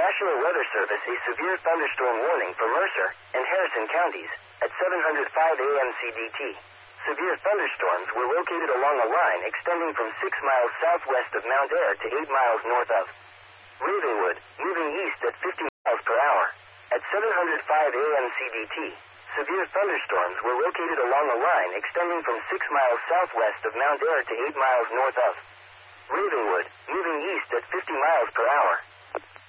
National Weather Service a severe thunderstorm warning for Mercer and Harrison counties at 7:05 a.m. CDT. Severe thunderstorms were located along a line extending from 6 miles southwest of Mount Ayr to 8 miles north of Ravenwood, moving east at 50 miles per hour. At 7:05 a.m. CDT, severe thunderstorms were located along a line extending from 6 miles southwest of Mount Ayr to 8 miles north of Ravenwood, moving east at 50 miles per hour.